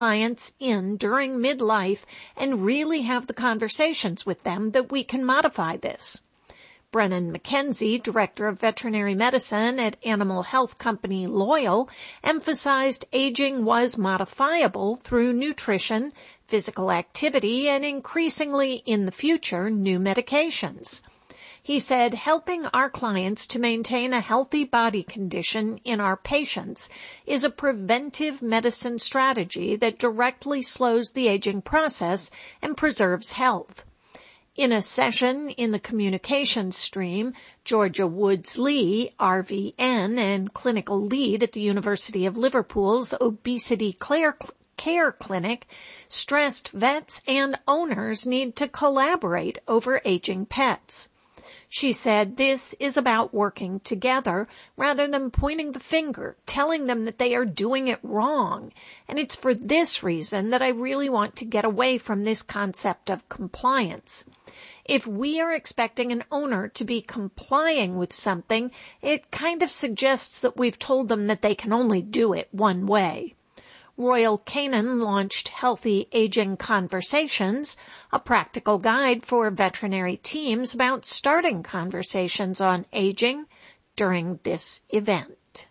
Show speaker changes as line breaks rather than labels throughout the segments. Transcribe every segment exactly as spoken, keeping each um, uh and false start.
clients in during midlife and really have the conversations with them that we can modify this. Brennan McKenzie, Director of Veterinary Medicine at animal health company Loyal, emphasized aging was modifiable through nutrition, physical activity, and increasingly in the future, new medications. He said helping our clients to maintain a healthy body condition in our patients is a preventive medicine strategy that directly slows the aging process and preserves health. In a session in the communications stream, Georgia Woods-Lee, R V N and clinical lead at the University of Liverpool's Obesity Care Clinic, stressed vets and owners need to collaborate over aging pets. She said this is about working together rather than pointing the finger, telling them that they are doing it wrong. And it's for this reason that I really want to get away from this concept of compliance. If we are expecting an owner to be complying with something, it kind of suggests that we've told them that they can only do it one way. Royal Canin launched Healthy Aging Conversations, a practical guide for veterinary teams about starting conversations on aging during this event.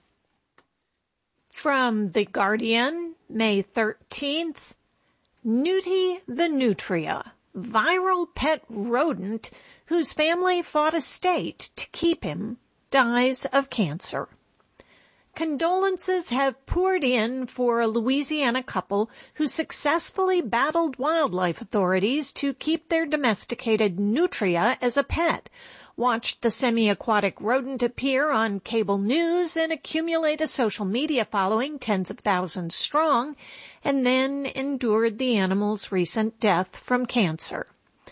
From The Guardian, May thirteenth, Nudie the Nutria, viral pet rodent whose family fought a state to keep him, dies of cancer. Condolences have poured in for a Louisiana couple who successfully battled wildlife authorities to keep their domesticated nutria as a pet, watched the semi-aquatic rodent appear on cable news and accumulate a social media following tens of thousands strong, and then endured the animal's recent death from cancer.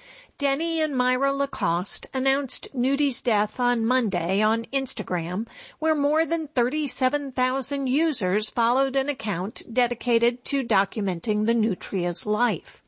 Denny and Myra Lacoste announced Nudie's death on Monday on Instagram, where more than thirty-seven thousand users followed an account dedicated to documenting the nutria's life.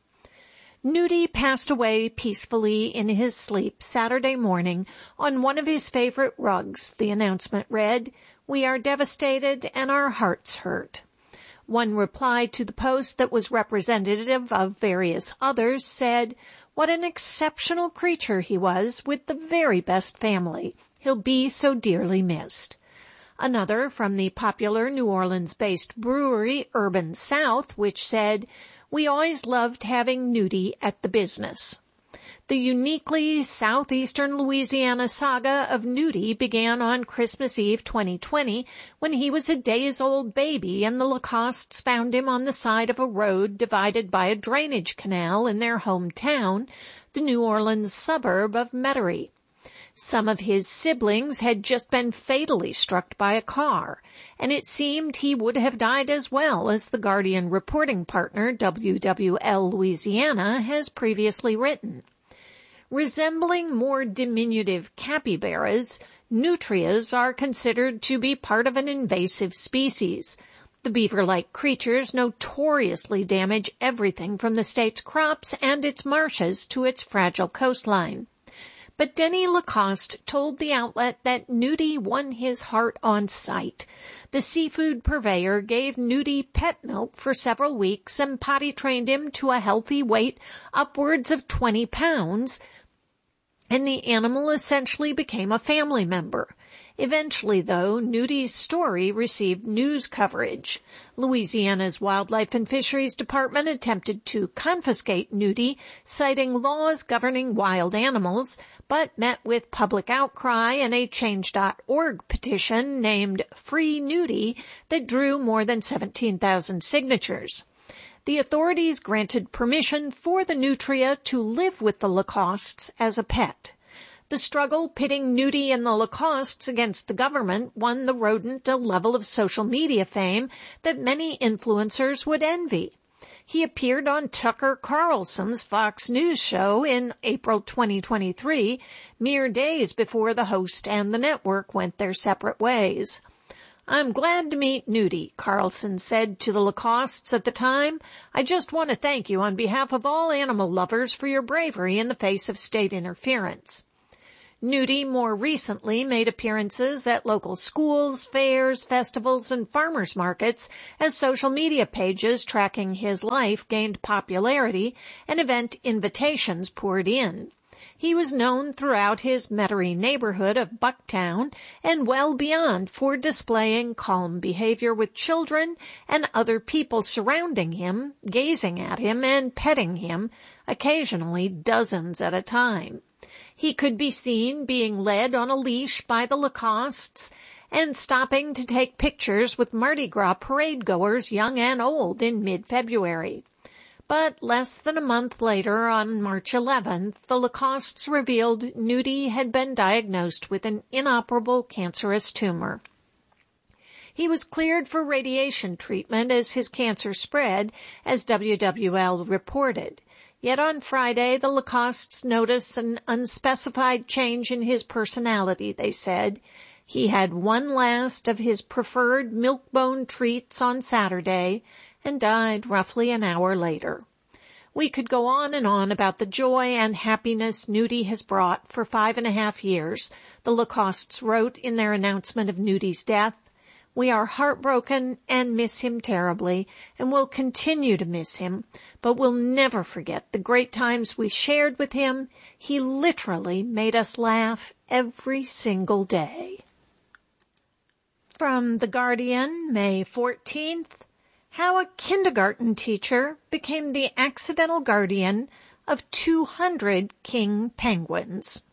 Nudie passed away peacefully in his sleep Saturday morning on one of his favorite rugs. The announcement read, "We are devastated and our hearts hurt." One reply to the post that was representative of various others said, "What an exceptional creature he was with the very best family. He'll be so dearly missed." Another from the popular New Orleans-based brewery Urban South, which said, "We always loved having Nudie at the business." The uniquely southeastern Louisiana saga of Nudie began on Christmas Eve twenty twenty when he was a days-old baby and the Lacostes found him on the side of a road divided by a drainage canal in their hometown, the New Orleans suburb of Metairie. Some of his siblings had just been fatally struck by a car, and it seemed he would have died as well, as the Guardian reporting partner W W L Louisiana has previously written. Resembling more diminutive capybaras, nutrias are considered to be part of an invasive species. The beaver-like creatures notoriously damage everything from the state's crops and its marshes to its fragile coastline. But Denny Lacoste told the outlet that Nudie won his heart on sight. The seafood purveyor gave Nudie pet milk for several weeks and potty-trained him to a healthy weight upwards of twenty pounds, and the animal essentially became a family member. Eventually, though, Nudie's story received news coverage. Louisiana's Wildlife and Fisheries Department attempted to confiscate Nudie, citing laws governing wild animals, but met with public outcry and a change dot org petition named Free Nudie that drew more than seventeen thousand signatures. The authorities granted permission for the nutria to live with the Lacostes as a pet. The struggle pitting Nudie and the Lacostes against the government won the rodent a level of social media fame that many influencers would envy. He appeared on Tucker Carlson's Fox News show in April twenty twenty-three, mere days before the host and the network went their separate ways. "I'm glad to meet Nudie," Carlson said to the Lacostes at the time. "I just want to thank you on behalf of all animal lovers for your bravery in the face of state interference." Nudie more recently made appearances at local schools, fairs, festivals, and farmers markets as social media pages tracking his life gained popularity and event invitations poured in. He was known throughout his Metairie neighborhood of Bucktown and well beyond for displaying calm behavior with children and other people surrounding him, gazing at him and petting him, occasionally dozens at a time. He could be seen being led on a leash by the Lacostes and stopping to take pictures with Mardi Gras parade goers, young and old, in mid-February. But less than a month later, on March eleventh, the Lacostes revealed Nudie had been diagnosed with an inoperable cancerous tumor. He was cleared for radiation treatment as his cancer spread, as W W L reported. Yet on Friday, the Lacostes noticed an unspecified change in his personality, they said. He had one last of his preferred milk-bone treats on Saturday and died roughly an hour later. We could go on and on about the joy and happiness Nudie has brought for five and a half years, the Lacostes wrote in their announcement of Nudie's death. We are heartbroken and miss him terribly, and will continue to miss him, but we'll never forget the great times we shared with him. He literally made us laugh every single day. From The Guardian, May fourteenth, how a kindergarten teacher became the accidental guardian of two hundred king penguins.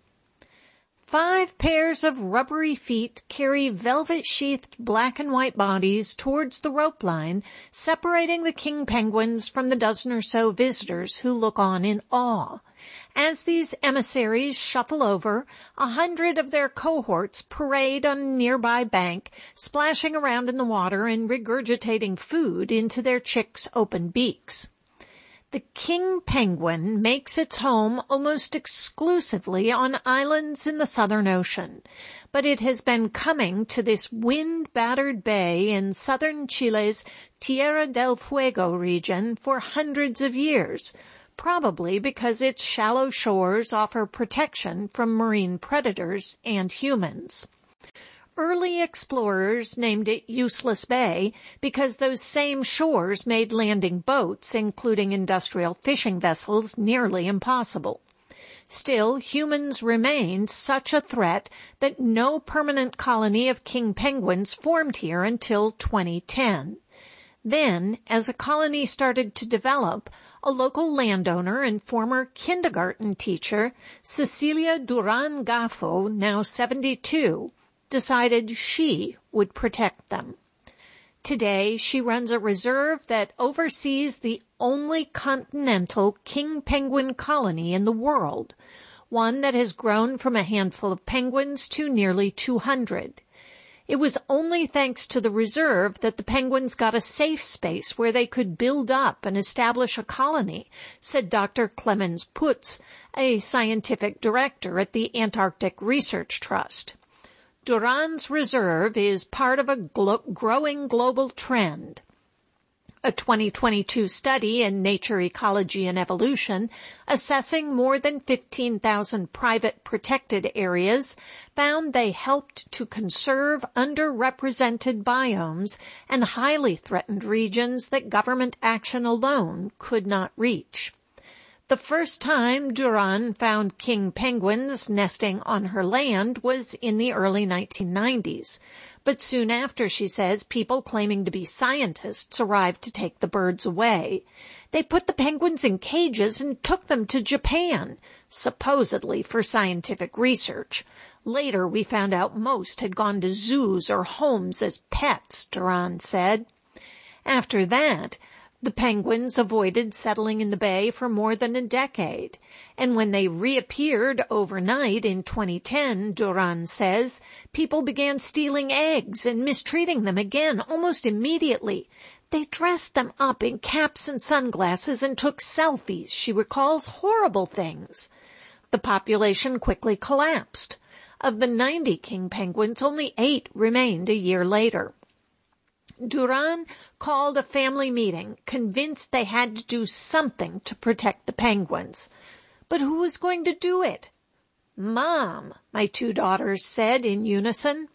Five pairs of rubbery feet carry velvet-sheathed black and white bodies towards the rope line, separating the king penguins from the dozen or so visitors who look on in awe. As these emissaries shuffle over, a hundred of their cohorts parade on a nearby bank, splashing around in the water and regurgitating food into their chicks' open beaks. The king penguin makes its home almost exclusively on islands in the Southern Ocean, but it has been coming to this wind-battered bay in southern Chile's Tierra del Fuego region for hundreds of years, probably because its shallow shores offer protection from marine predators and humans. Early explorers named it Useless Bay because those same shores made landing boats, including industrial fishing vessels, nearly impossible. Still, humans remained such a threat that no permanent colony of king penguins formed here until twenty ten. Then, as a colony started to develop, a local landowner and former kindergarten teacher, Cecilia Duran Gaffo, now seventy-two, decided she would protect them. Today, she runs a reserve that oversees the only continental king penguin colony in the world, one that has grown from a handful of penguins to nearly two hundred. It was only thanks to the reserve that the penguins got a safe space where they could build up and establish a colony, said Doctor Clemens Putz, a scientific director at the Antarctic Research Trust. Duran's reserve is part of a glo- growing global trend. A twenty twenty-two study in Nature, Ecology and Evolution, assessing more than fifteen thousand private protected areas, found they helped to conserve underrepresented biomes and highly threatened regions that government action alone could not reach. The first time Duran found king penguins nesting on her land was in the early nineteen nineties. But soon after, she says, people claiming to be scientists arrived to take the birds away. They put the penguins in cages and took them to Japan, supposedly for scientific research. Later, we found out most had gone to zoos or homes as pets, Duran said. After that, the penguins avoided settling in the bay for more than a decade, and when they reappeared overnight in twenty ten, Duran says, people began stealing eggs and mistreating them again almost immediately. They dressed them up in caps and sunglasses and took selfies. She recalls horrible things. The population quickly collapsed. Of the ninety king penguins, only eight remained a year later. Duran called a family meeting, convinced they had to do something to protect the penguins. But who was going to do it? "Mom," my two daughters said in unison.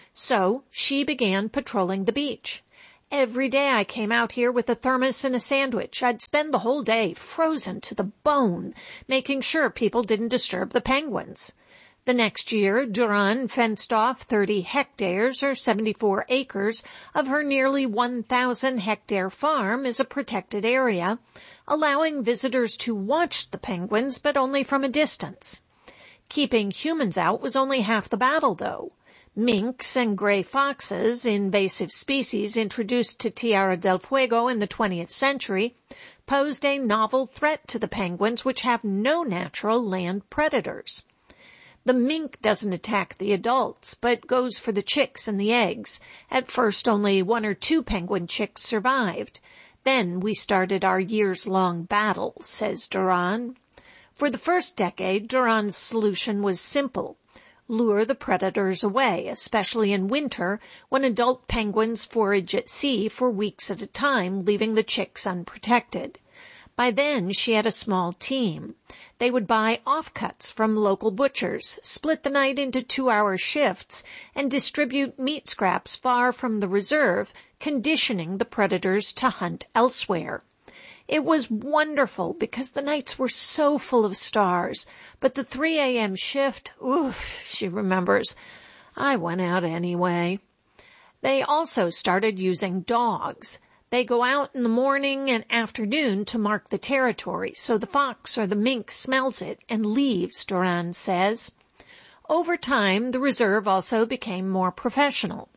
So she began patrolling the beach. Every day I came out here with a thermos and a sandwich. I'd spend the whole day frozen to the bone, making sure people didn't disturb the penguins. The next year, Duran fenced off thirty hectares or seventy-four acres of her nearly one thousand hectare farm as a protected area, allowing visitors to watch the penguins, but only from a distance. Keeping humans out was only half the battle, though. Minks and gray foxes, invasive species introduced to Tierra del Fuego in the twentieth century, posed a novel threat to the penguins, which have no natural land predators. The mink doesn't attack the adults, but goes for the chicks and the eggs. At first, only one or two penguin chicks survived. Then we started our years-long battle, says Duran. For the first decade, Duran's solution was simple. Lure the predators away, especially in winter when adult penguins forage at sea for weeks at a time, leaving the chicks unprotected. By then, she had a small team. They would buy offcuts from local butchers, split the night into two-hour shifts, and distribute meat scraps far from the reserve, conditioning the predators to hunt elsewhere. It was wonderful because the nights were so full of stars, but the three a.m. shift, oof, she remembers, I went out anyway. They also started using dogs. They go out in the morning and afternoon to mark the territory, so the fox or the mink smells it and leaves, Duran says. Over time, the reserve also became more professional.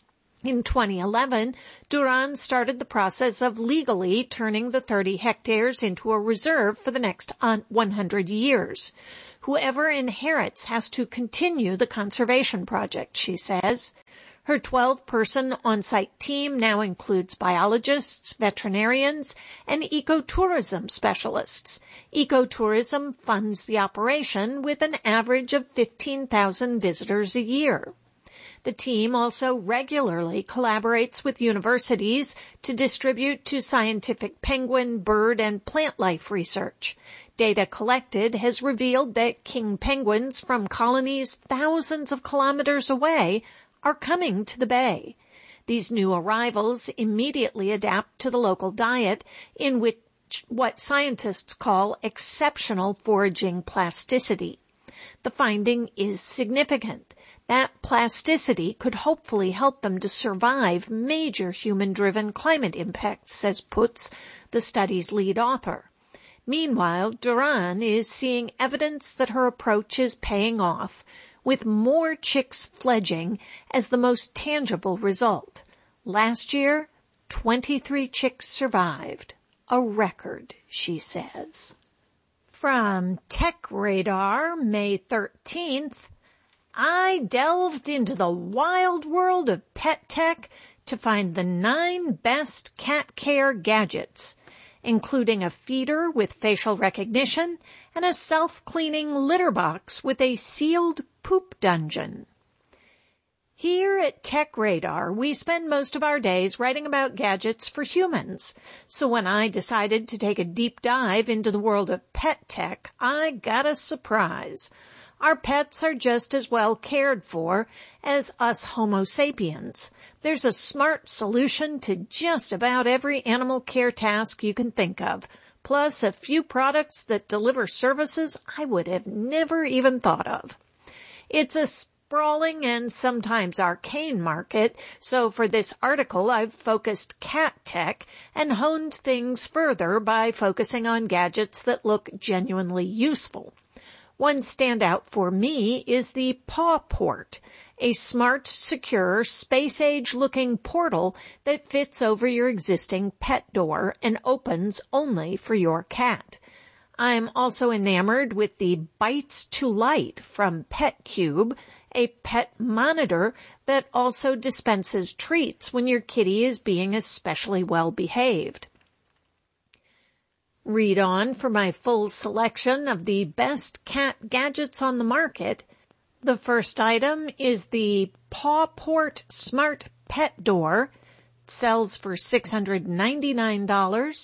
In twenty eleven, Duran started the process of legally turning the thirty hectares into a reserve for the next one hundred years. Whoever inherits has to continue the conservation project, she says. Her twelve-person on-site team now includes biologists, veterinarians, and ecotourism specialists. Ecotourism funds the operation with an average of fifteen thousand visitors a year. The team also regularly collaborates with universities to distribute to scientific penguin, bird, and plant life research. Data collected has revealed that king penguins from colonies thousands of kilometers away are coming to the bay. These new arrivals immediately adapt to the local diet, in which what scientists call exceptional foraging plasticity. The finding is significant. That plasticity could hopefully help them to survive major human-driven climate impacts, says Putz, the study's lead author. Meanwhile, Duran is seeing evidence that her approach is paying off, with more chicks fledging as the most tangible result. Last year, twenty-three chicks survived. A record, she says. From Tech Radar, May thirteenth, I delved into the wild world of pet tech to find the nine best cat care gadgets, including a feeder with facial recognition and a self-cleaning litter box with a sealed poop dungeon. Here at Tech Radar, we spend most of our days writing about gadgets for humans. So when I decided to take a deep dive into the world of pet tech, I got a surprise. Our pets are just as well cared for as us Homo sapiens. There's a smart solution to just about every animal care task you can think of, plus a few products that deliver services I would have never even thought of. It's a sprawling and sometimes arcane market, so for this article I've focused cat tech and honed things further by focusing on gadgets that look genuinely useful. One standout for me is the PawPort, a smart, secure, space-age-looking portal that fits over your existing pet door and opens only for your cat. I'm also enamored with the Bites to Light from PetCube, a pet monitor that also dispenses treats when your kitty is being especially well behaved. Read on for my full selection of the best cat gadgets on the market. The first item is the PawPort Smart Pet Door. It sells for six hundred ninety-nine dollars,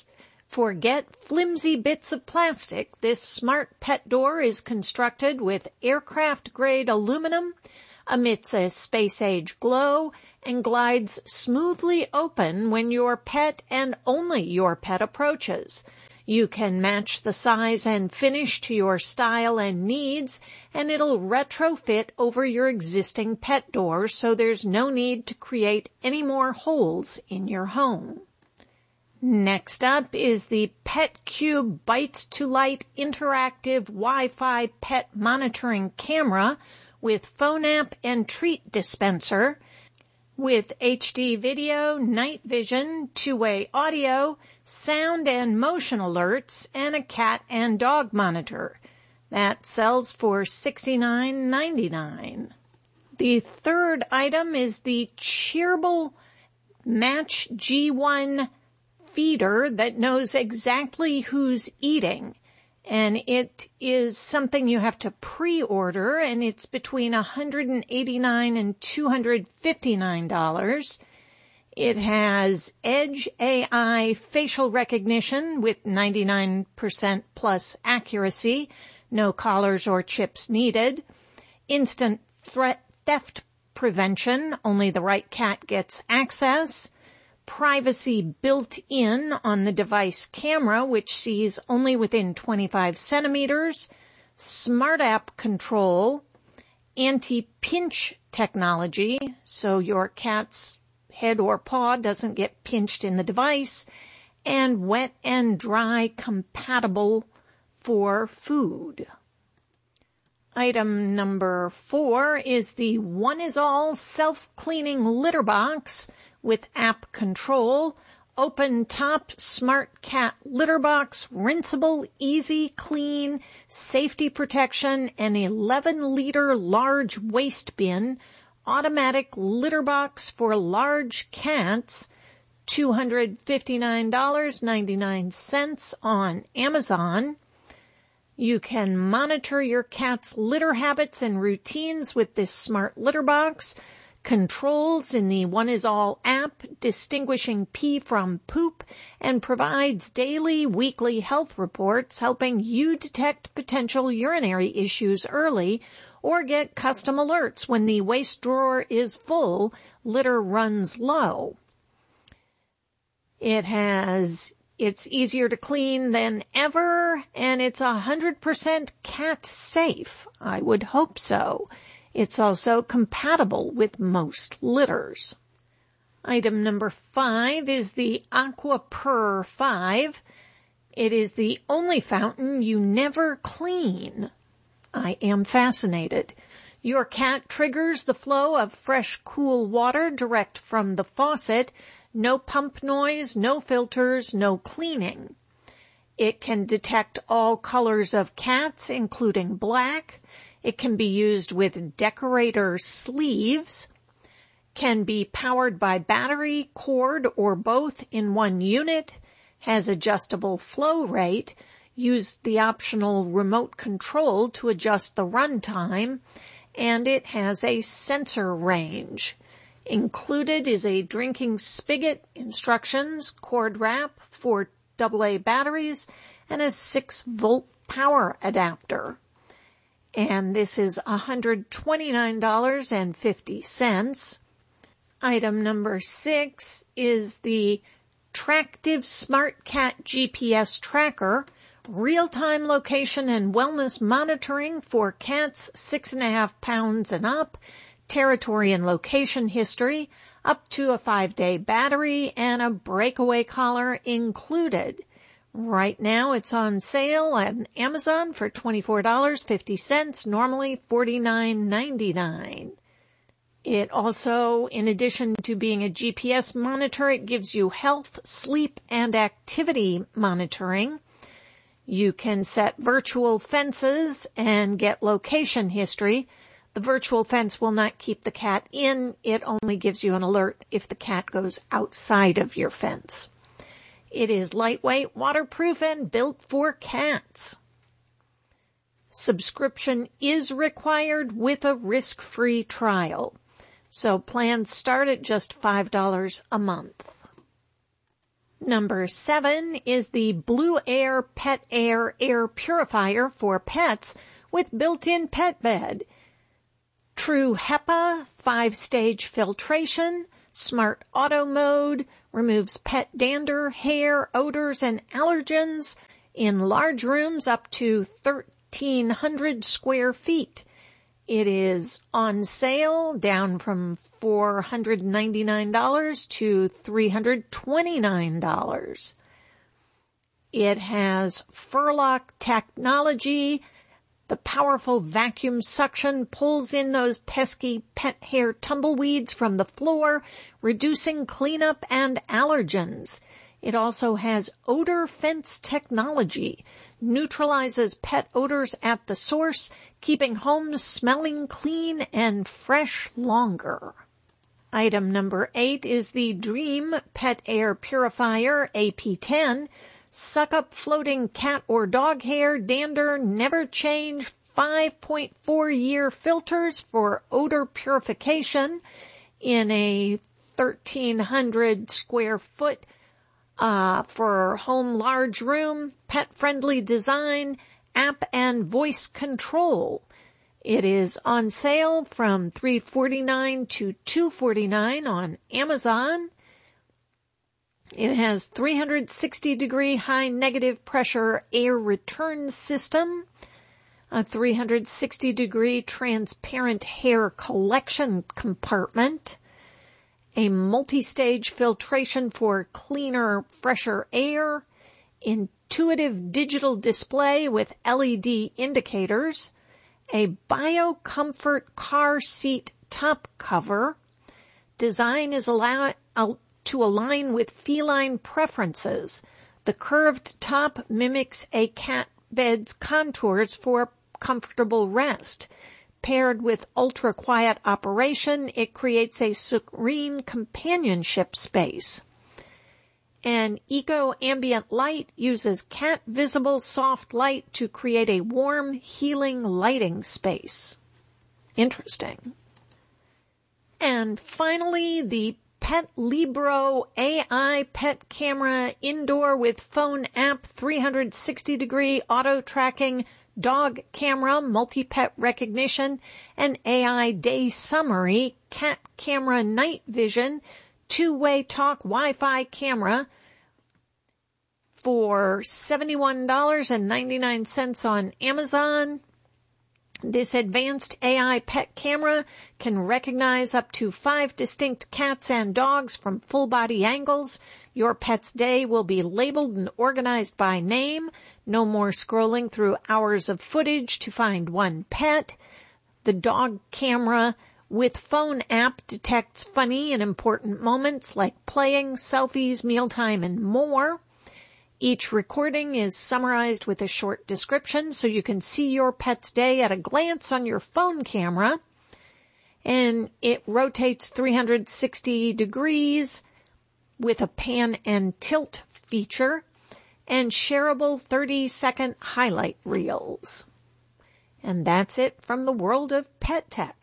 Forget flimsy bits of plastic. This smart pet door is constructed with aircraft-grade aluminum, emits a space-age glow, and glides smoothly open when your pet and only your pet approaches. You can match the size and finish to your style and needs, and it'll retrofit over your existing pet door, so there's no need to create any more holes in your home. Next up is the PetCube Bites to Light Interactive Wi-Fi Pet Monitoring Camera with phone app and treat dispenser, with H D video, night vision, two-way audio, sound and motion alerts, and a cat and dog monitor. That sells for sixty-nine ninety-nine. The third item is the Cheerable Match G one feeder that knows exactly who's eating. And it is something you have to pre-order, and it's between one hundred eighty-nine dollars and two hundred fifty-nine dollars. It has Edge A I facial recognition with ninety-nine percent plus accuracy, no collars or chips needed. Instant threat theft prevention, only the right cat gets access. Privacy built in on the device camera, which sees only within twenty-five centimeters, smart app control, anti-pinch technology, so your cat's head or paw doesn't get pinched in the device, and wet and dry compatible for food. Item number four is the One Is All self-cleaning litter box with app control, open top smart cat litter box, rinseable, easy clean, safety protection, and eleven liter large waste bin, automatic litter box for large cats, two hundred fifty-nine dollars and ninety-nine cents on Amazon. You can monitor your cat's litter habits and routines with this smart litter box. Controls in the One Is All app, distinguishing pee from poop, and provides daily, weekly health reports, helping you detect potential urinary issues early or get custom alerts when the waste drawer is full, litter runs low. It has, it's easier to clean than ever, and it's one hundred percent cat safe. I would hope so. It's also compatible with most litters. Item number five is the AquaPurr five. It is the only fountain you never clean. I am fascinated. Your cat triggers the flow of fresh, cool water direct from the faucet. No pump noise, no filters, no cleaning. It can detect all colors of cats, including black. It can be used with decorator sleeves, can be powered by battery, cord, or both in one unit, has adjustable flow rate, use the optional remote control to adjust the runtime, and it has a sensor range. Included is a drinking spigot, instructions, cord wrap, four double A batteries, and a six volt power adapter. And this is one hundred twenty-nine dollars and fifty cents. Item number six is the Tractive Smart Cat G P S Tracker, real-time location and wellness monitoring for cats six and a half pounds and up, territory and location history, up to a five-day battery, and a breakaway collar included. Right now it's on sale on Amazon for twenty-four dollars and fifty cents, normally forty-nine ninety-nine. It also, in addition to being a G P S monitor, it gives you health, sleep, and activity monitoring. You can set virtual fences and get location history. The virtual fence will not keep the cat in. It only gives you an alert if the cat goes outside of your fence. It is lightweight, waterproof, and built for cats. Subscription is required with a risk-free trial. So plans start at just five dollars a month. Number seven is the Blue Air Pet Air Air Purifier for pets with built-in pet bed. True HEPA, five-stage filtration, smart auto mode, removes pet dander, hair, odors, and allergens in large rooms up to thirteen hundred square feet. It is on sale down from four hundred ninety-nine dollars to three hundred twenty-nine dollars. It has Furlock technology. The powerful vacuum suction pulls in those pesky pet hair tumbleweeds from the floor, reducing cleanup and allergens. It also has odor fence technology, neutralizes pet odors at the source, keeping homes smelling clean and fresh longer. Item number eight is the Dream Pet Air Purifier A P ten. Suck up floating cat or dog hair, dander, never change, five point four year filters for odor purification in a thirteen hundred square foot uh for home large room, pet-friendly design, app and voice control. It is on sale from three hundred forty-nine dollars to two hundred forty-nine dollars on Amazon. It has three hundred sixty degree high negative pressure air return system, a three hundred sixty degree transparent hair collection compartment, a multi-stage filtration for cleaner, fresher air, intuitive digital display with L E D indicators, a BioComfort car seat top cover. Design is allowed to align with feline preferences. The curved top mimics a cat bed's contours for comfortable rest. Paired with ultra-quiet operation, it creates a serene companionship space. An eco-ambient light uses cat-visible soft light to create a warm, healing lighting space. Interesting. And finally, the Pet Libro A I Pet Camera Indoor with Phone App three hundred sixty degree Auto Tracking Dog Camera Multi-Pet Recognition and A I Day Summary Cat Camera Night Vision Two-Way Talk Wi-Fi Camera for seventy-one dollars and ninety-nine cents on Amazon. This advanced A I pet camera can recognize up to five distinct cats and dogs from full-body angles. Your pet's day will be labeled and organized by name. No more scrolling through hours of footage to find one pet. The dog camera with phone app detects funny and important moments like playing, selfies, mealtime, and more. Each recording is summarized with a short description so you can see your pet's day at a glance on your phone camera. And it rotates three hundred sixty degrees with a pan and tilt feature and shareable thirty second highlight reels. And that's it from the world of pet tech.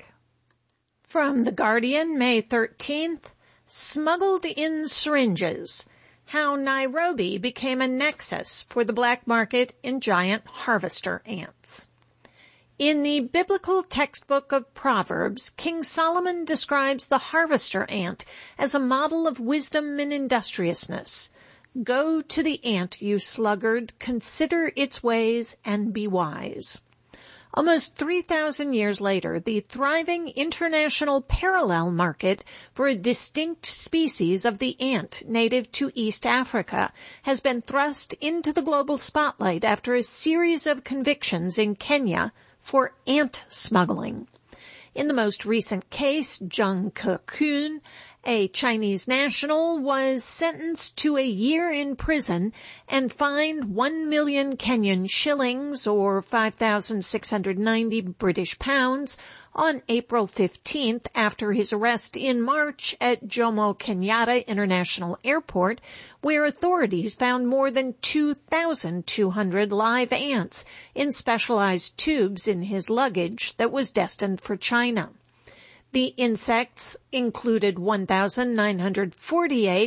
From The Guardian, May thirteenth, smuggled in syringes. How Nairobi became a nexus for the black market in giant harvester ants. In the biblical textbook of Proverbs, King Solomon describes the harvester ant as a model of wisdom and industriousness. Go to the ant, you sluggard, consider its ways and be wise. Almost three thousand years later, the thriving international parallel market for a distinct species of the ant native to East Africa has been thrust into the global spotlight after a series of convictions in Kenya for ant smuggling. In the most recent case, Zheng Kekun, a Chinese national, was sentenced to a year in prison and fined one million Kenyan shillings or five thousand six hundred ninety British pounds on April fifteenth after his arrest in March at Jomo Kenyatta International Airport, where authorities found more than two thousand two hundred live ants in specialized tubes in his luggage that was destined for China. The insects included one thousand nine hundred forty-eight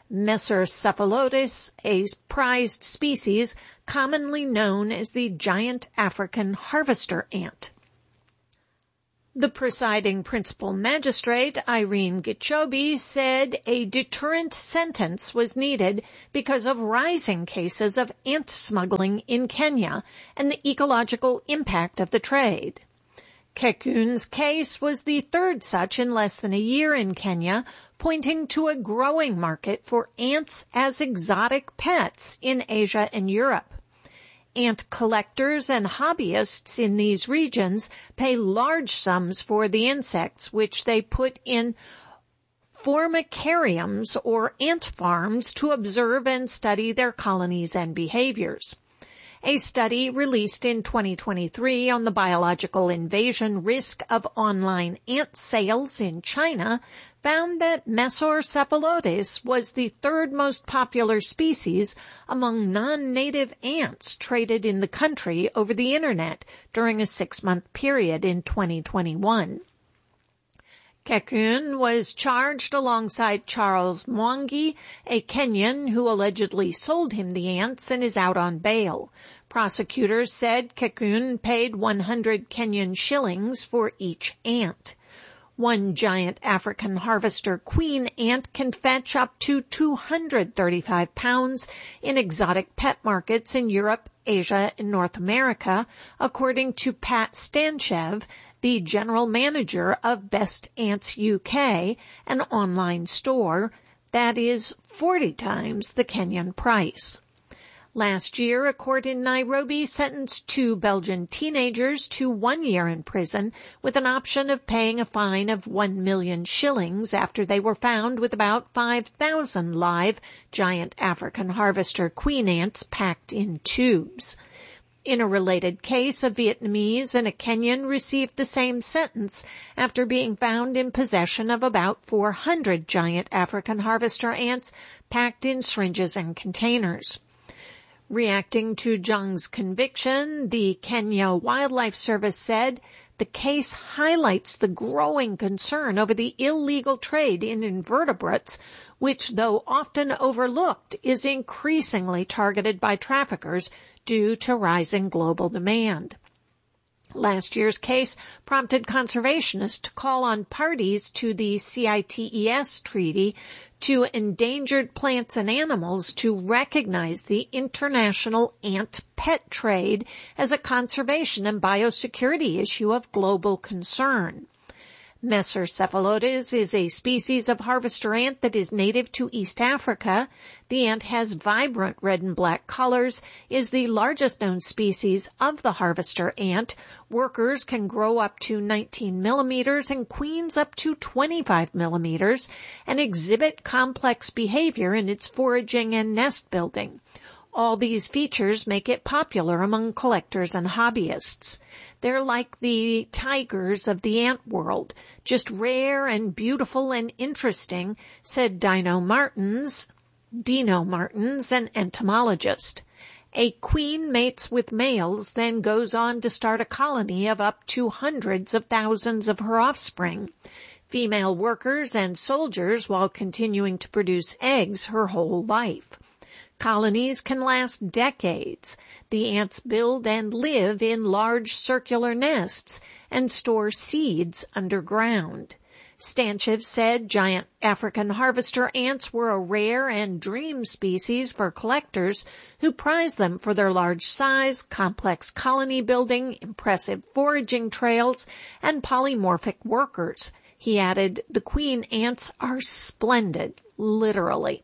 Mesocephalotes, a prized species commonly known as the giant African harvester ant. The presiding principal magistrate, Irene Gichobi, said a deterrent sentence was needed because of rising cases of ant smuggling in Kenya and the ecological impact of the trade. Kekun's case was the third such in less than a year in Kenya, pointing to a growing market for ants as exotic pets in Asia and Europe. Ant collectors and hobbyists in these regions pay large sums for the insects, which they put in formicariums or ant farms to observe and study their colonies and behaviors. A study released in twenty twenty-three on the biological invasion risk of online ant sales in China found that Mesocephalotes was the third most popular species among non-native ants traded in the country over the Internet during a six-month period in twenty twenty-one. Kekun was charged alongside Charles Mwangi, a Kenyan who allegedly sold him the ants and is out on bail. Prosecutors said Kekun paid one hundred Kenyan shillings for each ant. One giant African harvester queen ant can fetch up to two hundred thirty-five pounds in exotic pet markets in Europe, Asia, and North America, according to Pat Stanchev, the general manager of Best Ants U K, an online store that is forty times the Kenyan price. Last year, a court in Nairobi sentenced two Belgian teenagers to one year in prison with an option of paying a fine of one million shillings after they were found with about five thousand live giant African harvester queen ants packed in tubes. In a related case, a Vietnamese and a Kenyan received the same sentence after being found in possession of about four hundred giant African harvester ants packed in syringes and containers. Reacting to Zhang's conviction, the Kenya Wildlife Service said the case highlights the growing concern over the illegal trade in invertebrates, which, though often overlooked, is increasingly targeted by traffickers due to rising global demand. Last year's case prompted conservationists to call on parties to the CITES treaty to endangered plants and animals to recognize the international ant pet trade as a conservation and biosecurity issue of global concern. Mesocephalotes is a species of harvester ant that is native to East Africa. The ant has vibrant red and black colors, is the largest known species of the harvester ant. Workers can grow up to nineteen millimeters and queens up to twenty-five millimeters and exhibit complex behavior in its foraging and nest building. All these features make it popular among collectors and hobbyists. They're like the tigers of the ant world, just rare and beautiful and interesting, said Dino Martins, Dino Martins, an entomologist. A queen mates with males, then goes on to start a colony of up to hundreds of thousands of her offspring, female workers and soldiers, while continuing to produce eggs her whole life. Colonies can last decades. The ants build and live in large circular nests and store seeds underground. Stanchev said giant African harvester ants were a rare and dream species for collectors who prize them for their large size, complex colony building, impressive foraging trails, and polymorphic workers. He added, the queen ants are splendid, literally.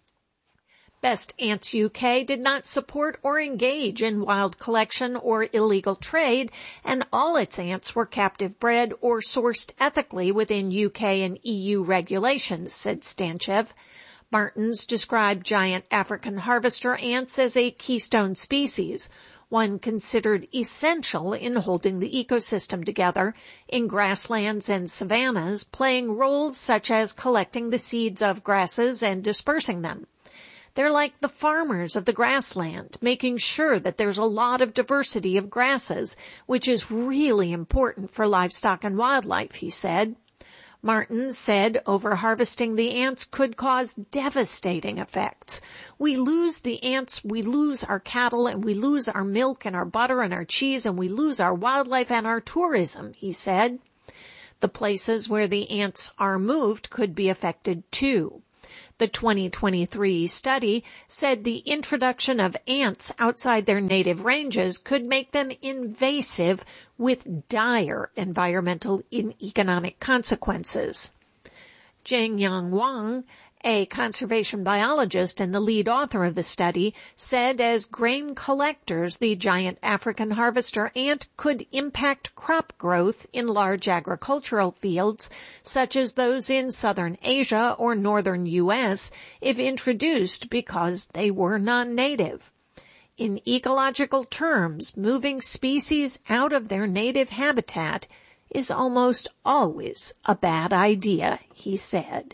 Best Ants U K did not support or engage in wild collection or illegal trade, and all its ants were captive bred or sourced ethically within U K and E U regulations, said Stanchev. Martins described giant African harvester ants as a keystone species, one considered essential in holding the ecosystem together in grasslands and savannas, playing roles such as collecting the seeds of grasses and dispersing them. They're like the farmers of the grassland, making sure that there's a lot of diversity of grasses, which is really important for livestock and wildlife, he said. Martin said overharvesting the ants could cause devastating effects. We lose the ants, we lose our cattle, and we lose our milk and our butter and our cheese, and we lose our wildlife and our tourism, he said. The places where the ants are moved could be affected too. The twenty twenty-three study said the introduction of ants outside their native ranges could make them invasive with dire environmental and economic consequences. Zhengyang Wang, a conservation biologist and the lead author of the study, said as grain collectors, the giant African harvester ant could impact crop growth in large agricultural fields, such as those in southern Asia or northern U S, if introduced because they were non-native. In ecological terms, moving species out of their native habitat is almost always a bad idea, he said.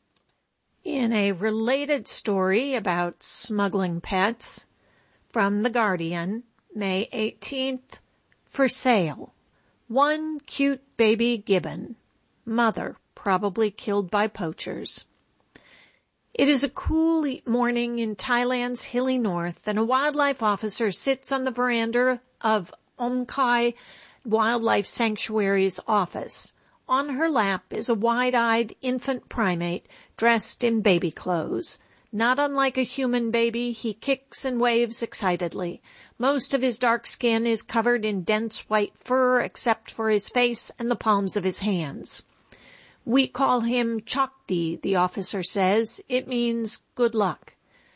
In a related story about smuggling pets, from The Guardian, May eighteenth, for sale. One cute baby gibbon. Mother probably killed by poachers. It is a cool morning in Thailand's hilly north, and a wildlife officer sits on the veranda of Omkai Wildlife Sanctuary's office. On her lap is a wide-eyed infant primate dressed in baby clothes. Not unlike a human baby, he kicks and waves excitedly. Most of his dark skin is covered in dense white fur except for his face and the palms of his hands. We call him Chakti, the officer says. It means good luck.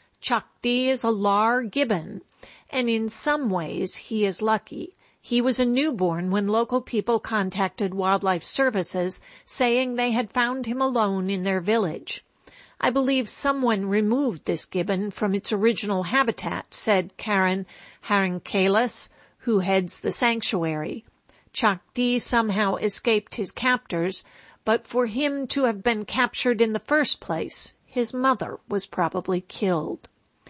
Chakti is a Lar gibbon, and in some ways he is lucky. He was a newborn when local people contacted Wildlife Services saying they had found him alone in their village. I believe someone removed this gibbon from its original habitat, said Karen Harinkelis, who heads the sanctuary. Chakti somehow escaped his captors, but for him to have been captured in the first place, his mother was probably killed.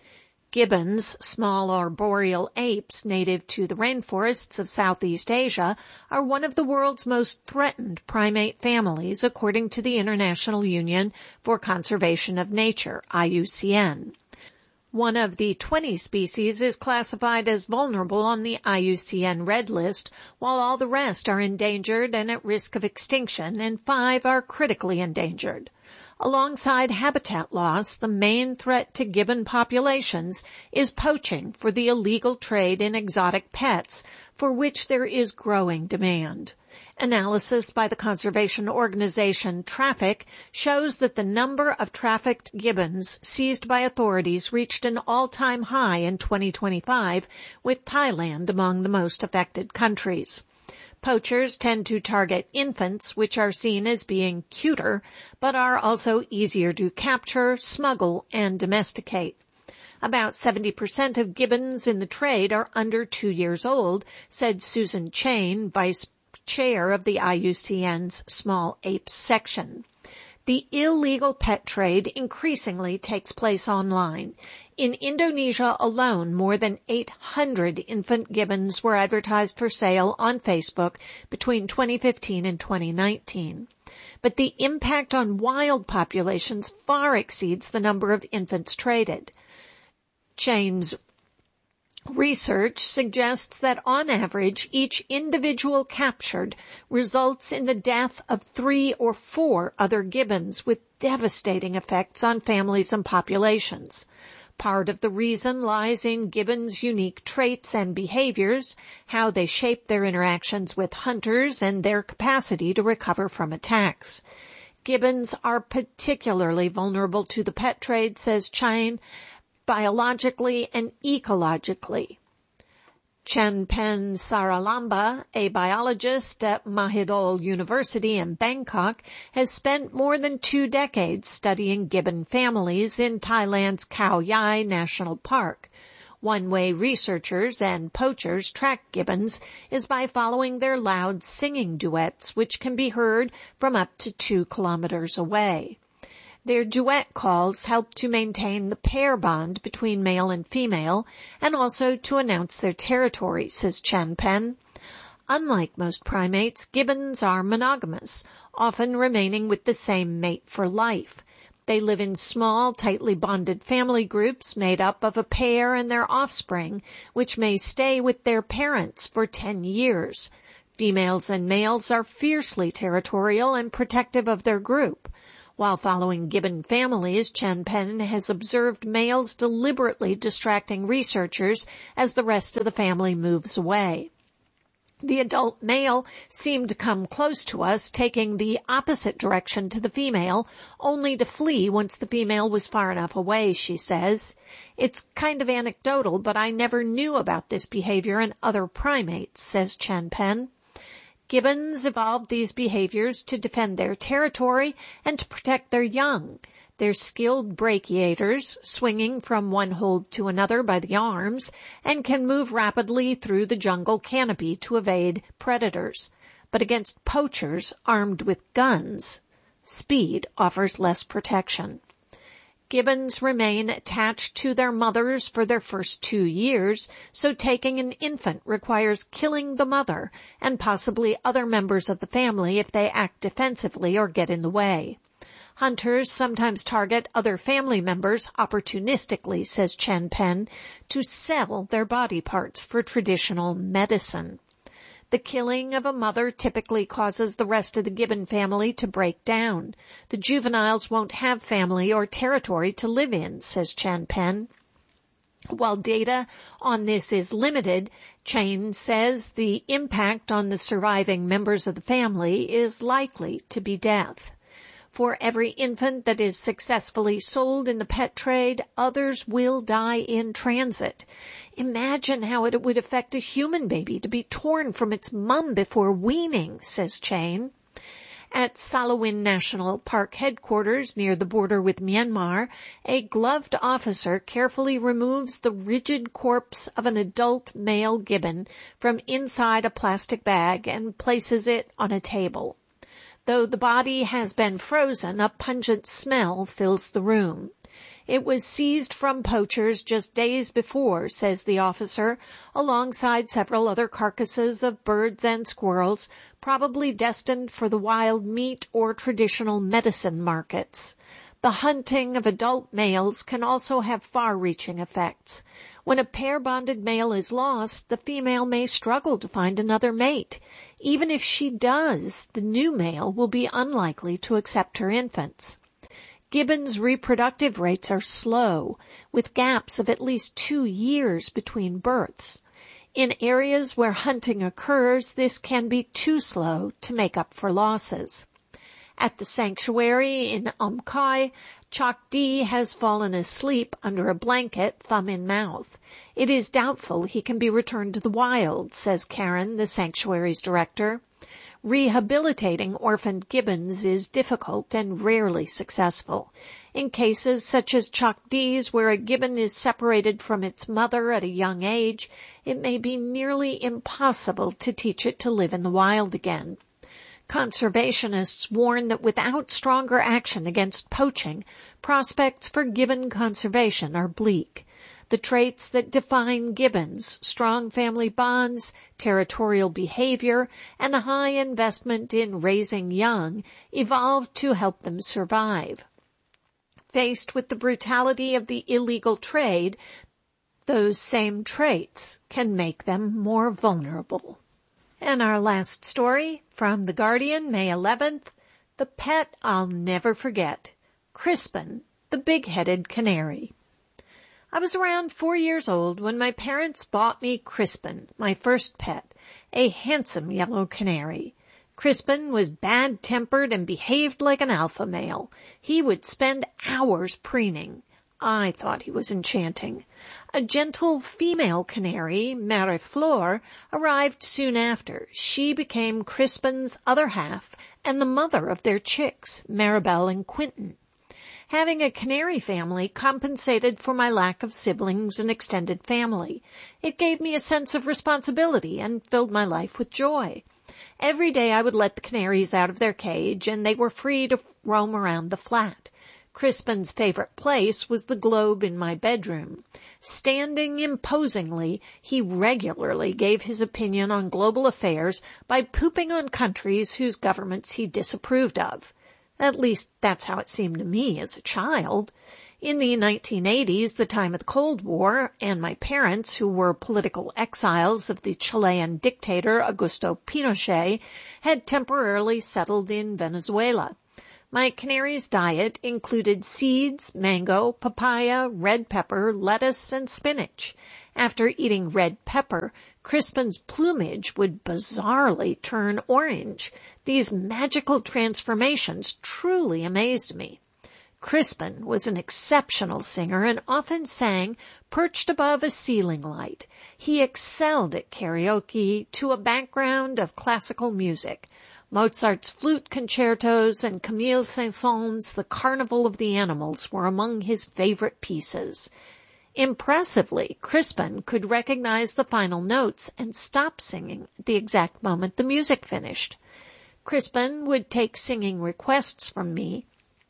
Gibbons, small arboreal apes native to the rainforests of Southeast Asia, are one of the world's most threatened primate families, according to the International Union for Conservation of Nature, I U C N. One of the twenty species is classified as vulnerable on the I U C N Red List, while all the rest are endangered and at risk of extinction, and five are critically endangered. Alongside habitat loss, the main threat to gibbon populations is poaching for the illegal trade in exotic pets, for which there is growing demand. Analysis by the conservation organization Traffic shows that the number of trafficked gibbons seized by authorities reached an all-time high in twenty twenty-five, with Thailand among the most affected countries. Poachers tend to target infants, which are seen as being cuter, but are also easier to capture, smuggle, and domesticate. About seventy percent of gibbons in the trade are under two years old, said Susan Chain, vice chair of the I U C N's Small Apes section. The illegal pet trade increasingly takes place online. In Indonesia alone, more than eight hundred infant gibbons were advertised for sale on Facebook between twenty fifteen and twenty nineteen. But the impact on wild populations far exceeds the number of infants traded. Chain's research suggests that on average, each individual captured results in the death of three or four other gibbons, with devastating effects on families and populations. Part of the reason lies in gibbons' unique traits and behaviors, how they shape their interactions with hunters, and their capacity to recover from attacks. Gibbons are particularly vulnerable to the pet trade, says Chain, biologically and ecologically. Chenpen Saralamba, a biologist at Mahidol University in Bangkok, has spent more than two decades studying gibbon families in Thailand's Khao Yai National Park. One way researchers and poachers track gibbons is by following their loud singing duets, which can be heard from up to two kilometers away. Their duet calls help to maintain the pair bond between male and female, and also to announce their territory, says Chen Pen. Unlike most primates, gibbons are monogamous. often remaining with the same mate for life. They live in small, tightly bonded family groups made up of a pair and their offspring, which may stay with their parents for ten years. Females and males are fiercely territorial and protective of their group. While following gibbon families, Chen Pen has observed males deliberately distracting researchers as the rest of the family moves away. The adult male seemed to come close to us, taking the opposite direction to the female, only to flee once the female was far enough away, she says. It's kind of anecdotal, but I never knew about this behavior in other primates, says Chen Pen. Gibbons evolved these behaviors to defend their territory and to protect their young. They're skilled brachiators, swinging from one hold to another by the arms, and can move rapidly through the jungle canopy to evade predators. But against poachers armed with guns, speed offers less protection. Gibbons remain attached to their mothers for their first two years, so taking an infant requires killing the mother and possibly other members of the family if they act defensively or get in the way. Hunters sometimes target other family members opportunistically, says Chen Pen, to sell their body parts for traditional medicine. The killing of a mother typically causes the rest of the gibbon family to break down. The juveniles won't have family or territory to live in, says Chen Pen. While data on this is limited, Chen says the impact on the surviving members of the family is likely to be death. For every infant that is successfully sold in the pet trade, others will die in transit. Imagine how it would affect a human baby to be torn from its mum before weaning, says Chen. At Salawin National Park headquarters near the border with Myanmar, a gloved officer carefully removes the rigid corpse of an adult male gibbon from inside a plastic bag and places it on a table. Though the body has been frozen, a pungent smell fills the room. It was seized from poachers just days before, says the officer, alongside several other carcasses of birds and squirrels, probably destined for the wild meat or traditional medicine markets. The hunting of adult males can also have far-reaching effects. When a pair-bonded male is lost, the female may struggle to find another mate. Even if she does, the new male will be unlikely to accept her infants. Gibbons' reproductive rates are slow, with gaps of at least two years between births. In areas where hunting occurs, this can be too slow to make up for losses. At the sanctuary in Umkai, Chok Di has fallen asleep under a blanket, thumb in mouth. It is doubtful he can be returned to the wild, says Karen, the sanctuary's director. Rehabilitating orphaned gibbons is difficult and rarely successful. In cases such as Chok Di's, where a gibbon is separated from its mother at a young age, it may be nearly impossible to teach it to live in the wild again. Conservationists warn that without stronger action against poaching, prospects for gibbon conservation are bleak. The traits that define gibbons, strong family bonds, territorial behavior, and a high investment in raising young, evolved to help them survive. Faced with the brutality of the illegal trade, those same traits can make them more vulnerable. And our last story from The Guardian, May eleventh, The Pet I'll Never Forget, Crispin, the Big-Headed Canary. I was around four years old when my parents bought me Crispin, my first pet, a handsome yellow canary. Crispin was bad-tempered and behaved like an alpha male. He would spend hours preening. I thought he was enchanting. A gentle female canary, Mère Fleur, arrived soon after. She became Crispin's other half and the mother of their chicks, Maribel and Quentin. Having a canary family compensated for my lack of siblings and extended family. It gave me a sense of responsibility and filled my life with joy. Every day I would let the canaries out of their cage, and they were free to roam around the flat. Crispin's favorite place was the globe in my bedroom. Standing imposingly, he regularly gave his opinion on global affairs by pooping on countries whose governments he disapproved of. At least that's how it seemed to me as a child. In the nineteen eighties, the time of the Cold War, and my parents, who were political exiles of the Chilean dictator Augusto Pinochet, had temporarily settled in Venezuela. My canary's diet included seeds, mango, papaya, red pepper, lettuce, and spinach. After eating red pepper, Crispin's plumage would bizarrely turn orange. These magical transformations truly amazed me. Crispin was an exceptional singer and often sang perched above a ceiling light. He excelled at karaoke to a background of classical music. Mozart's flute concertos and Camille Saint-Saëns' The Carnival of the Animals were among his favorite pieces. Impressively, Crispin could recognize the final notes and stop singing at the exact moment the music finished. Crispin would take singing requests from me,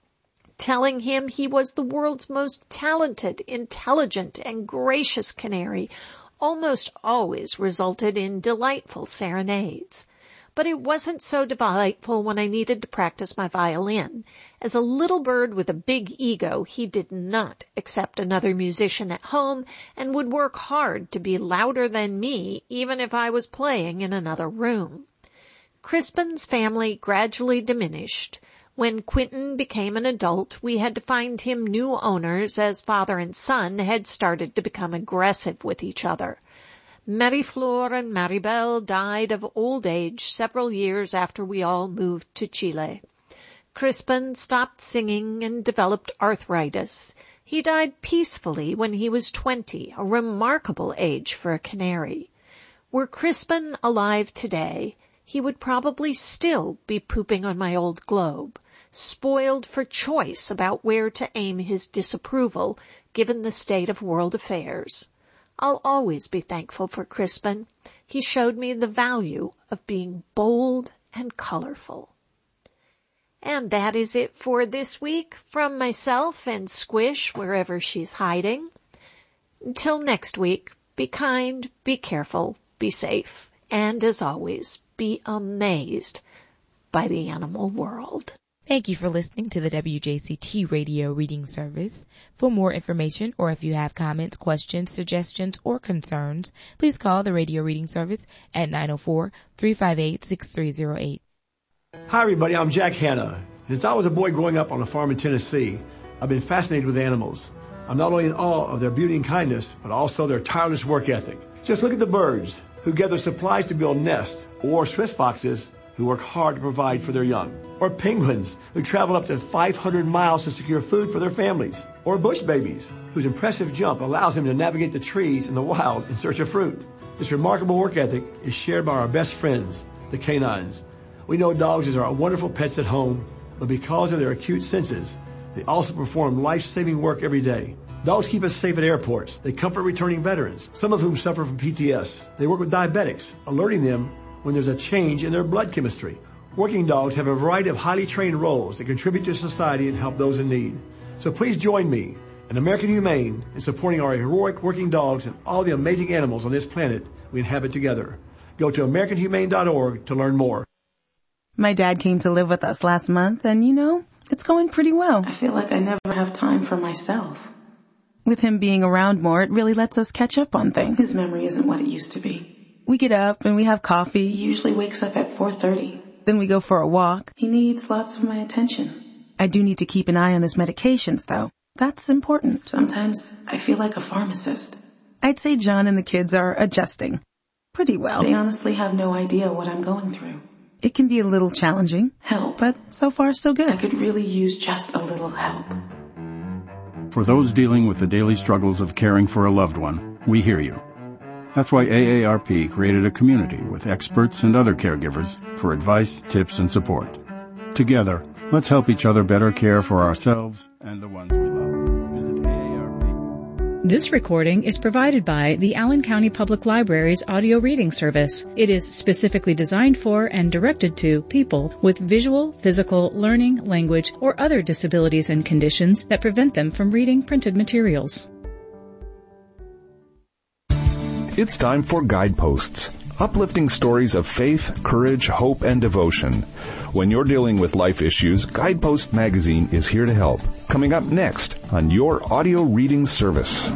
telling him he was the world's most talented, intelligent, and gracious canary, almost always resulted in delightful serenades. But it wasn't so delightful when I needed to practice my violin. As a little bird with a big ego, he did not accept another musician at home and would work hard to be louder than me, even if I was playing in another room. Crispin's family gradually diminished. When Quentin became an adult, we had to find him new owners as father and son had started to become aggressive with each other. Marie-Flore and Maribel died of old age several years after we all moved to Chile. Crispin stopped singing and developed arthritis. He died peacefully when he was twenty, a remarkable age for a canary. Were Crispin alive today, he would probably still be pooping on my old globe, spoiled for choice about where to aim his disapproval, given the state of world affairs. I'll always be thankful for Crispin. He showed me the value of being bold and colorful. And that is it for this week from myself and Squish, wherever she's hiding. Until next week, be kind, be careful, be safe, and as always, be amazed by the animal world.
Thank you for listening to the W J C T Radio Reading Service. For more information or if you have comments, questions, suggestions, or concerns, please call the Radio Reading Service at nine oh four, three five eight, six three oh eight.
Hi everybody, I'm Jack Hanna. Since I was a boy growing up on a farm in Tennessee, I've been fascinated with animals. I'm not only in awe of their beauty and kindness, but also their tireless work ethic. Just look at the birds who gather supplies to build nests, or Swiss foxes who work hard to provide for their young, or penguins who travel up to five hundred miles to secure food for their families, or bush babies whose impressive jump allows them to navigate the trees in the wild in search of fruit. This remarkable work ethic is shared by our best friends, the canines. We know dogs are wonderful pets at home, but because of their acute senses, they also perform life-saving work every day. Dogs keep us safe at airports. They comfort returning veterans, some of whom suffer from P T S. They work with diabetics, alerting them when there's a change in their blood chemistry. Working dogs have a variety of highly trained roles that contribute to society and help those in need. So please join me and American Humane in supporting our heroic working dogs and all the amazing animals on this planet we inhabit together. Go to American Humane dot org to learn more.
My dad came to live with us last month, and you know, it's going pretty well.
I feel like I never have time for myself.
With him being around more, it really lets us catch up on things.
His memory isn't what it used to be.
We get up and we have coffee.
He usually wakes up at four thirty.
Then we go for a walk.
He needs lots of my attention.
I do need to keep an eye on his medications, though. That's important.
Sometimes I feel like a pharmacist.
I'd say John and the kids are adjusting pretty well.
They honestly have no idea what I'm going through.
It can be a little challenging.
Help.
But so far, so good.
I could really use just a little help.
For those dealing with the daily struggles of caring for a loved one, we hear you. That's why A A R P created a community with experts and other caregivers for advice, tips, and support. Together, let's help each other better care for ourselves and the ones we love. Visit A A R P.
This recording is provided by the Allen County Public Library's audio reading service. It is specifically designed for and directed to people with visual, physical, learning, language, or other disabilities and conditions that prevent them from reading printed materials.
It's time for Guideposts, uplifting stories of faith, courage, hope, and devotion. When you're dealing with life issues, Guidepost Magazine is here to help. Coming up next on your audio reading service.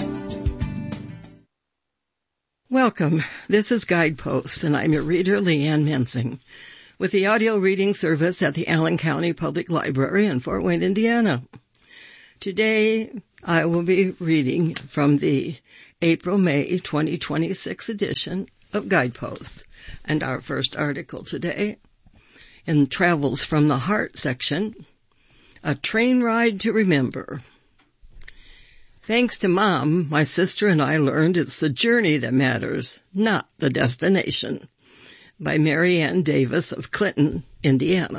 Welcome. This is Guideposts, and I'm your reader, Leanne Mensing, with the audio reading service at the Allen County Public Library in Fort Wayne, Indiana. Today, I will be reading from the April-May twenty twenty-six edition of Guideposts, and our first article today, in Travels from the Heart section, A Train Ride to Remember. Thanks to Mom, my sister and I learned it's the journey that matters, not the destination, by Mary Ann Davis of Clinton, Indiana.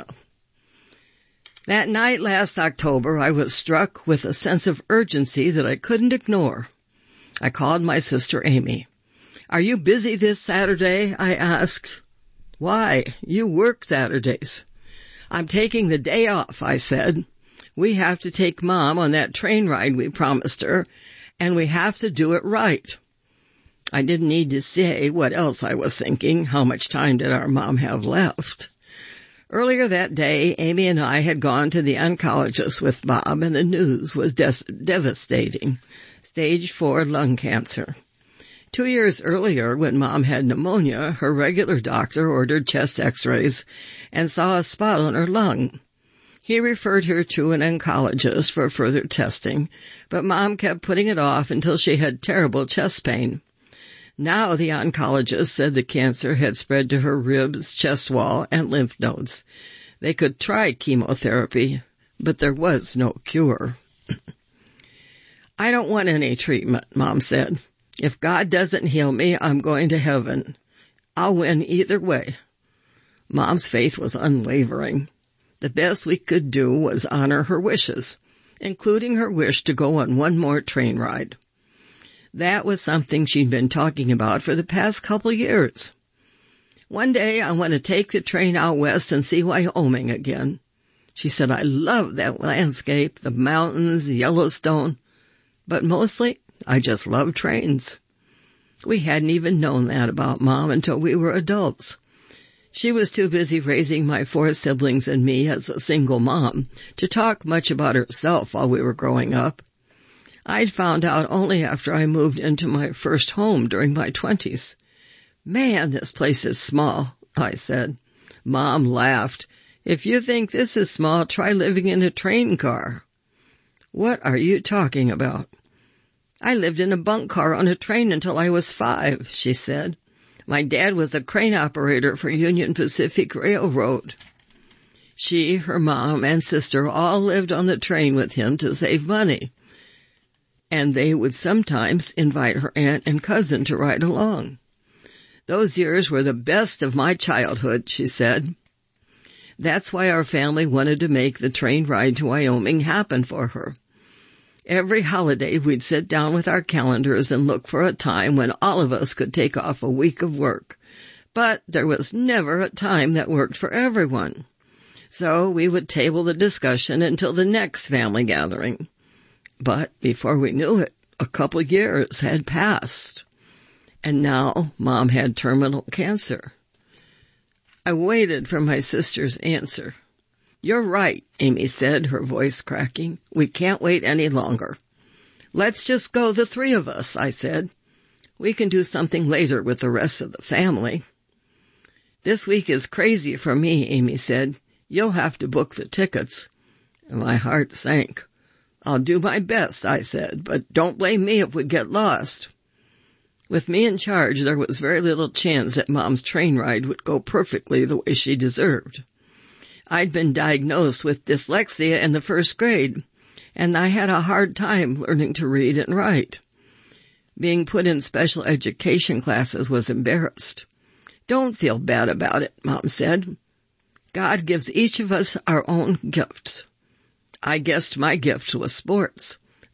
That night last October, I was struck with a sense of urgency that I couldn't ignore. I called my sister Amy. "Are you busy this Saturday?" I asked. "Why? You work Saturdays." "I'm taking the day off," I said. "We have to take Mom on that train ride we promised her, and we have to do it right." I didn't need to say what else I was thinking. How much time did our Mom have left? Earlier that day, Amy and I had gone to the oncologist with Bob, and the news was des- devastating. Stage four lung cancer. Two years earlier, when Mom had pneumonia, her regular doctor ordered chest x-rays and saw a spot on her lung. He referred her to an oncologist for further testing, but Mom kept putting it off until she had terrible chest pain. Now the oncologist said the cancer had spread to her ribs, chest wall, and lymph nodes. They could try chemotherapy, but there was no cure. "I don't want any treatment," Mom said. "If God doesn't heal me, I'm going to heaven. I'll win either way." Mom's faith was unwavering. The best we could do was honor her wishes, including her wish to go on one more train ride. That was something she'd been talking about for the past couple years. "One day I want to take the train out west and see Wyoming again." She said, "I love that landscape, the mountains, Yellowstone, but mostly I just love trains." We hadn't even known that about Mom until we were adults. She was too busy raising my four siblings and me as a single mom to talk much about herself while we were growing up. I'd found out only after I moved into my first home during my twenties. "Man, this place is small," I said. Mom laughed. "If you think this is small, try living in a train car." "What are you talking about?" "I lived in a bunk car on a train until I was five," she said. "My dad was a crane operator for Union Pacific Railroad." She, her mom, and sister all lived on the train with him to save money, and they would sometimes invite her aunt and cousin to ride along. "Those years were the best of my childhood," she said. That's why our family wanted to make the train ride to Wyoming happen for her. Every holiday, we'd sit down with our calendars and look for a time when all of us could take off a week of work. But there was never a time that worked for everyone. So we would table the discussion until the next family gathering. But before we knew it, a couple of years had passed. And now Mom had terminal cancer. I waited for my sister's answer. "You're right," Amy said, her voice cracking. "We can't wait any longer." "Let's just go, the three of us," I said. "We can do something later with the rest of the family." "This week is crazy for me," Amy said. "You'll have to book the tickets." And my heart sank. "I'll do my best," I said, "but don't blame me if we get lost." With me in charge, there was very little chance that Mom's train ride would go perfectly the way she deserved. I'd been diagnosed with dyslexia in the first grade, and I had a hard time learning to read and write. Being put in special education classes was embarrassed. "Don't feel bad about it," Mom said. "God gives each of us our own gifts. I guessed my gift was sports.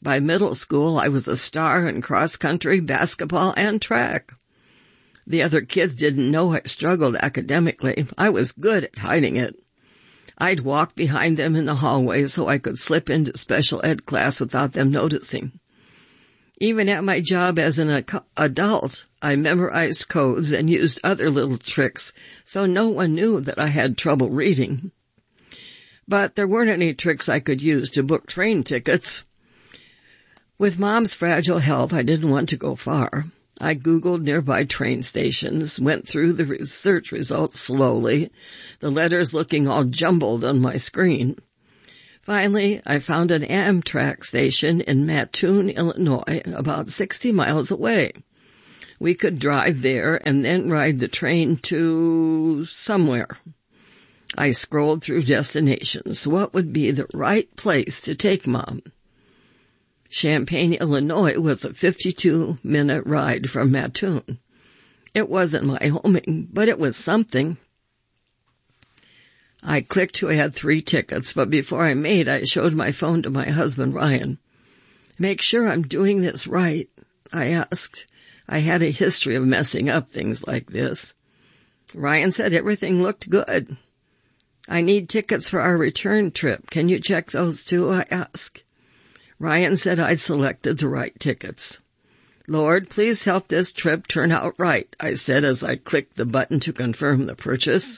By middle school, I was a star in cross-country, basketball, and track. The other kids didn't know I struggled academically. I was good at hiding it. I'd walk behind them in the hallway so I could slip into special ed class without them noticing. Even at my job as an ac- adult, I memorized codes and used other little tricks so no one knew that I had trouble reading. But there weren't any tricks I could use to book train tickets. With Mom's fragile health, I didn't want to go far. I Googled nearby train stations, went through the research results slowly, the letters looking all jumbled on my screen. Finally, I found an Amtrak station in Mattoon, Illinois, about sixty miles away. We could drive there and then ride the train to somewhere. I scrolled through destinations. What would be the right place to take Mom? Champaign, Illinois was a fifty-two minute ride from Mattoon. It wasn't my homing, but it was something. I clicked to add three tickets, but before I made, I showed my phone to my husband, Ryan. Make sure I'm doing this right, I asked. I had a history of messing up things like this. Ryan said everything looked good. I need tickets for our return trip. Can you check those too? I asked. Ryan said I'd selected the right tickets. Lord, please help this trip turn out right, I said as I clicked the button to confirm the purchase.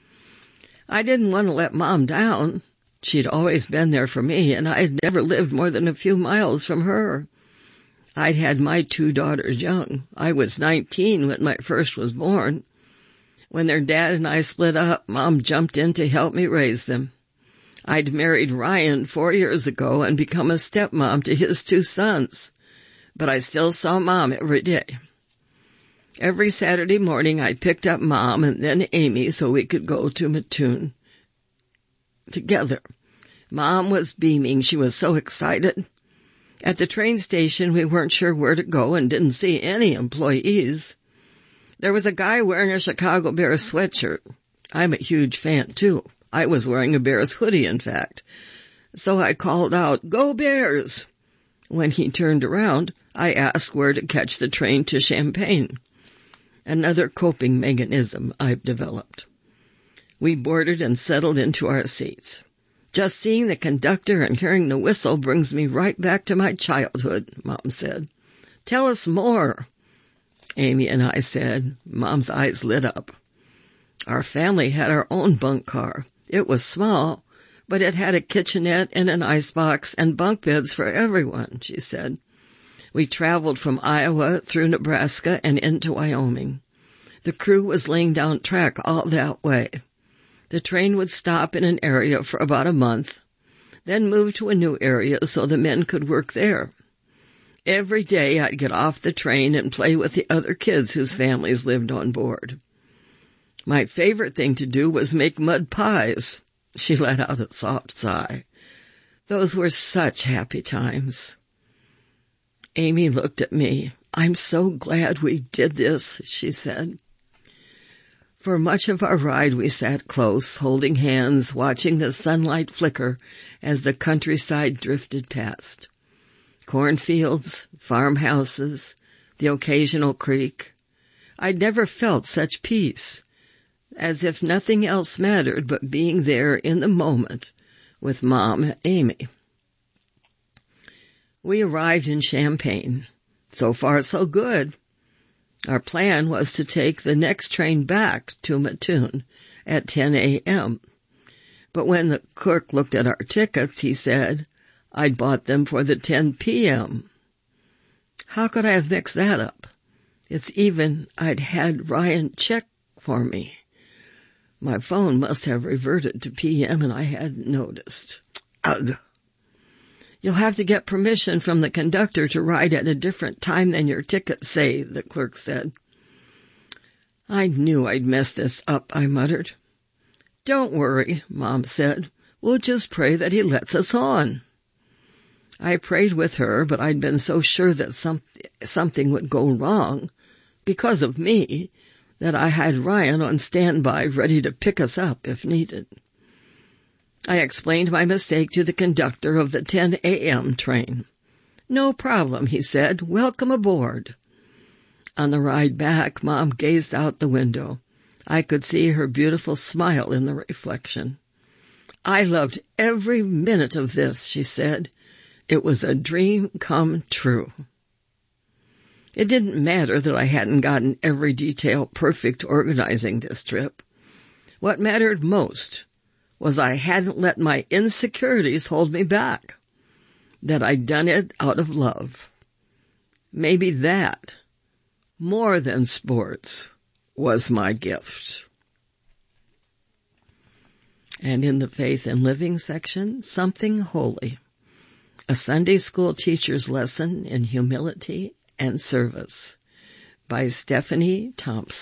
I didn't want to let Mom down. She'd always been there for me, and I'd never lived more than a few miles from her. I'd had my two daughters young. I was nineteen when my first was born. When their dad and I split up, Mom jumped in to help me raise them. I'd married Ryan four years ago and become a stepmom to his two sons, but I still saw Mom every day. Every Saturday morning I picked up Mom and then Amy so we could go to Mattoon together. Mom was beaming. She was so excited. At the train station, we weren't sure where to go and didn't see any employees. There was a guy wearing a Chicago Bears sweatshirt. I'm a huge fan, too. I was wearing a Bears hoodie, in fact. So I called out, "Go Bears!" When he turned around, I asked where to catch the train to Champaign. Another coping mechanism I've developed. We boarded and settled into our seats. Just seeing the conductor and hearing the whistle brings me right back to my childhood, Mom said. Tell us more, Amy and I said. Mom's eyes lit up. Our family had our own bunk car. It was small, but it had a kitchenette and an icebox and bunk beds for everyone, she said. We traveled from Iowa through Nebraska and into Wyoming. The crew was laying down track all that way. The train would stop in an area for about a month, then move to a new area so the men could work there. Every day I'd get off the train and play with the other kids whose families lived on board. My favorite thing to do was make mud pies. She let out a soft sigh. Those were such happy times. Amy looked at me. I'm so glad we did this, she said. For much of our ride we sat close, holding hands, watching the sunlight flicker as the countryside drifted past. Cornfields, farmhouses, the occasional creek. I'd never felt such peace, as if nothing else mattered but being there in the moment with Mom and Amy. We arrived in Champaign. So far, so good. Our plan was to take the next train back to Mattoon at ten a.m. But when the clerk looked at our tickets, he said, I'd bought them for the ten p.m. How could I have mixed that up? It's even I'd had Ryan check for me. My phone must have reverted to p m and I hadn't noticed. Ugh. You'll have to get permission from the conductor to ride at a different time than your tickets say, the clerk said. I knew I'd mess this up, I muttered. Don't worry, Mom said. We'll just pray that he lets us on. I prayed with her, but I'd been so sure that some, something would go wrong, because of me, that I had Ryan on standby ready to pick us up if needed. I explained my mistake to the conductor of the ten a.m. train. "No problem," he said. "Welcome aboard." On the ride back, Mom gazed out the window. I could see her beautiful smile in the reflection. "I loved every minute of this," she said. "It was a dream come true." It didn't matter that I hadn't gotten every detail perfect organizing this trip. What mattered most was I hadn't let my insecurities hold me back, that I'd done it out of love. Maybe that, more than sports, was my gift. And in the Faith and Living section, Something Holy, a Sunday school teacher's lesson in humility and service by Stephanie Thompson.